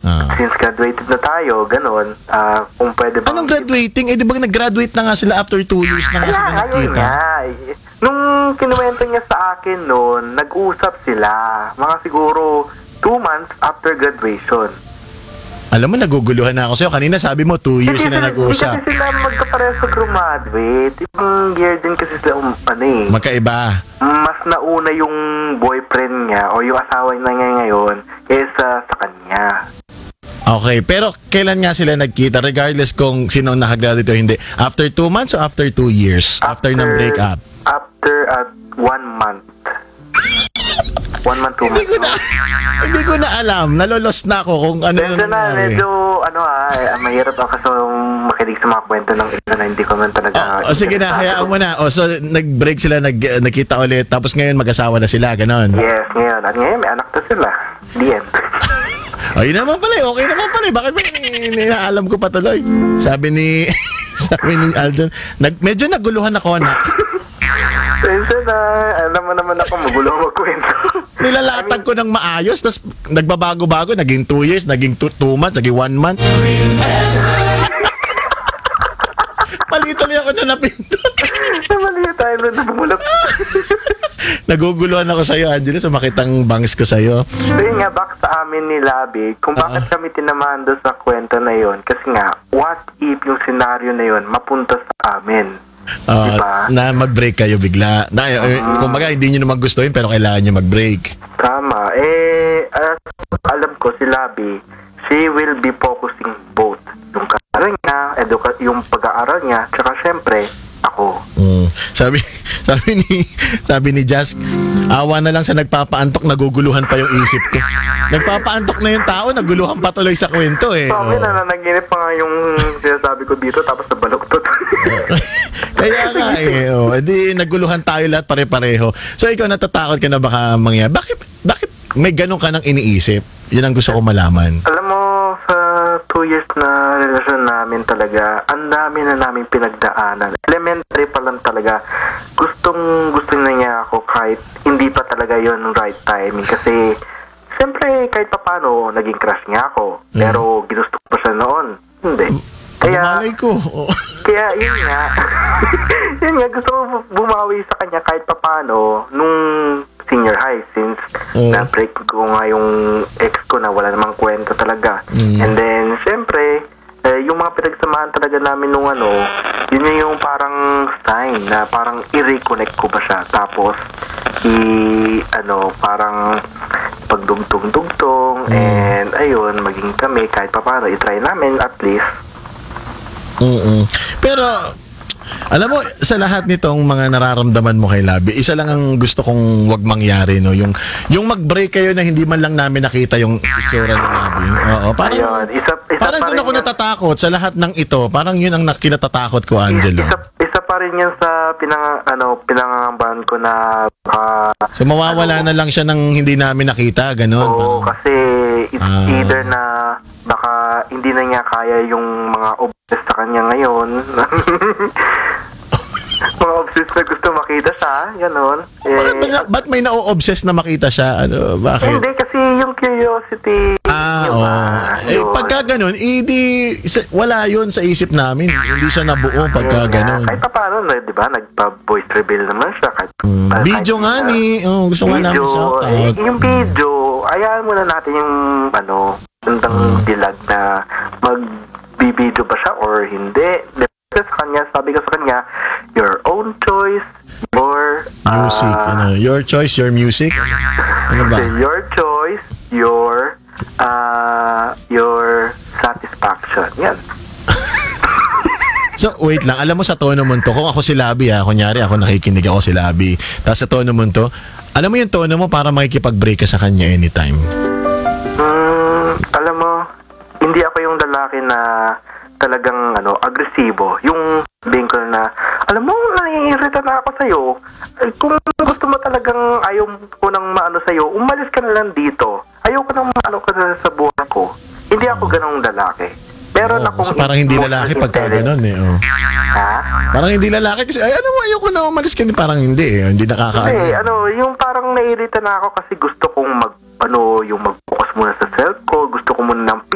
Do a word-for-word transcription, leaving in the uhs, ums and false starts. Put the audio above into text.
Ah. since graduated na tayo, ganun, ah, kung pwede ba... Anong graduating? Eh, di ba nag-graduate na nga sila after two years na nga Kaya, sila ayun nagkita? nga. Nung kinuwento niya sa akin noon, nag-usap sila. Mga siguro two months after graduation. Alam mo, naguguluhan na ako sa'yo. Kanina sabi mo, two years Hindi na kasi- nag-uusap. Hindi kasi sila magkapareho sa graduate. Ibang year din kasi sila, um, ano eh. Magkaiba. Mas nauna yung boyfriend niya o yung asawa niya ngayon kaysa sa kanya. Okay, pero kailan nga sila nagkita? Regardless kung sino ang nakagraduate o hindi. After two months o after two years? After, ng breakup? After at one month. One month, two Hindi months. ko na, hindi ko na alam. Nalolos na ako kung ano Medyo na na, nangyari. medyo, ano ah, eh, mahirap ako kasi makinig sa mga kwento ng iba na hindi ko man talaga... O, o sige na, hayaan mo na. O, so, nag-break sila, nag, nagkita ulit, tapos ngayon mag-asawa na sila, ganon. Yes, ngayon. At ngayon, may anak na sila. The end. Ay, naman pala, eh, okay naman pala. eh. Bakit ba inaalam ko pa tuloy? Sabi ni, sabi ni Aljon, nag, medyo naguluhan ako, anak. Sensya na, alam mo naman ako, magulo ako kwento. Nilalatag ko ng maayos, tapos nagbabago-bago, naging two years, naging two, two months, naging one month. Palito lang ako na napindot. Mali tayo na bumulap. Naguguluhan ako sa'yo, Angelo, sa makitang bangs ko sa'yo. So yun nga, back sa amin ni Labi, kung bakit kami tinamaan doon sa kwento na yun, kasi nga, what if yung senaryo na yun mapunta sa amin? Uh, Diba? Na mag-break kayo bigla. Na, uh, kumbaga, hindi nyo naman gustuhin, pero kailangan nyo mag-break. Tama. Eh, as alam ko, si Labi, she will be focusing both. Yung kaaral niya, eduka- yung pag-aaral niya, tsaka syempre, ako. Mm. Sabi sabi ni sabi ni Jazz, awa na lang sa nagpapaantok, naguguluhan pa yung isip ko. Nagpapaantok na yung tao, naguluhan pa tuloy sa kwento eh. So, amin Oh. na nanaginip pa nga yung sinasabi ko dito, tapos nabaluktot. Kaya nga eh, oh, edi naguluhan tayo lahat pare-pareho. So ikaw natatakot ka na baka mangyari. Bakit bakit may ganun ka nang iniisip? Yun ang gusto ko malaman. Alam mo, sa two years na relasyon namin talaga, ang dami na namin pinagdaanan. Elementary pa lang talaga. Gustong gusto na niya ako kahit hindi pa talaga yon yung right timing. Kasi, siyempre, kahit papano, naging crush niya ako. Pero, ginusto ko pa siya noon. Hindi. Kaya, Malay ko. Oh. kaya yun nga. yun nga, gusto ko bumawi sa kanya kahit papano nung senior high since Oh. na-break ko nga yung ex ko na wala namang kwento talaga. Mm. And then, syempre, eh, yung mga pinagsamahan talaga namin nung ano, yun yung, yung parang sign na parang i-reconnect ko ba siya. Tapos, i, ano, parang pagdugtong-dugtong Mm. and ayun, maging kami kahit papano, i-try namin at least. Mm-mm. Pero alam mo, sa lahat nitong mga nararamdaman mo kay Labi, isa lang ang gusto kong wag mangyari, no? Yung yung mag-break kayo na hindi man lang namin nakita yung itsura ni Labi. Oo, parang Ayun, isa, isa parang pa doon rin ako yan- natatakot sa lahat ng ito. Parang yun ang nakinatatakot ko, Angelo. Isa, isa pa rin yan sa pinang, ano, pinangangambahan ko na ah, So mawawala na lang siya nang hindi namin nakita, ganun. oo, Parang- kasi it's Ah. either na baka hindi na niya kaya yung mga obsessed sa kanya ngayon. Mga obsessed na gusto makita siya, gano'n. Bakit, Eh, ba- ba't may na-obsess na makita siya? Ano, bakit? hindi, kasi yung curiosity. Ah, yun oo. ba? Eh, Yun. pagka ganun, hindi, sa- wala yun sa isip namin. Hindi siya nabuo pagka Yun nga. ganun. Kahit pa paano, na, di ba, nagpa-voice reveal naman siya. Kahit, Mm, kahit video nga na- ni, oh, gusto nga namin Video, shout eh, out. yung video, ayaan muna natin yung, ano, gandang dilag na magbibideo ba siya or hindi. Depende sa kanya, sabi ko sa kanya, your own choice, your... Music, ah, ano, your choice, your music. Ano ba? Your choice, your, uh, your satisfaction. Yan. So, wait lang. Alam mo sa tono mo to, kung ako si Labi ha, kunyari ako nakikinig ako si Labi, tapos sa tono mo to, alam mo yung tono mo para makikipag-break ka sa kanya anytime. Mm, alam mo, hindi ako yung lalaki na talagang ano, agresibo. Yung sabihin ko na, alam mo, naiirita na ako sa'yo. Eh, kung gusto mo talagang ayaw ko nang maano sa'yo, umalis ka na lang dito. Ayaw ko nang maano ka na sa buhay ko. Hindi ako ganong lalaki. Meron Oo, akong kasi parang hindi emotional lalaki pagka intelligence. ganun eh. Oh. Ha? Parang hindi lalaki kasi, ay ano mo, ayoko na umalis ka. Parang hindi eh. Hindi nakakaano. Hindi, ano, yung parang naiirita na ako kasi gusto kong mag, ano, yung mag-focus muna sa self ko. Gusto ko muna ng